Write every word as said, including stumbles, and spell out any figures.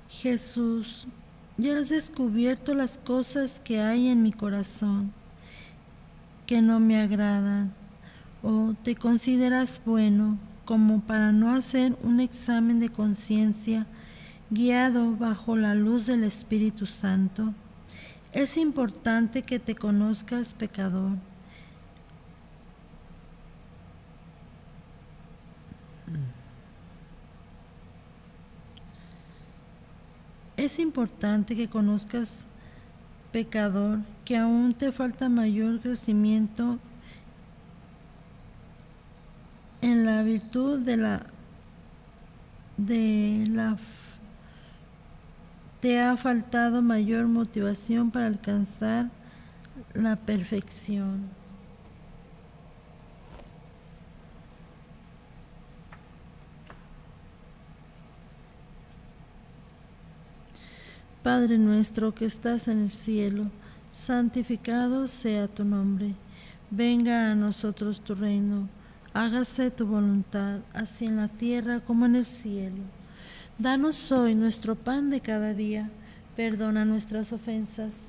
Jesús, ya has descubierto las cosas que hay en mi corazón que no me agradan, o te consideras bueno como para no hacer un examen de conciencia guiado bajo la luz del Espíritu Santo. Es importante que te conozcas pecador. Es importante que conozcas, pecador, que aún te falta mayor crecimiento en la virtud de la de la te ha faltado mayor motivación para alcanzar la perfección. Padre nuestro que estás en el cielo, santificado sea tu nombre. Venga a nosotros tu reino. Hágase tu voluntad, así en la tierra como en el cielo. Danos hoy nuestro pan de cada día. Perdona nuestras ofensas,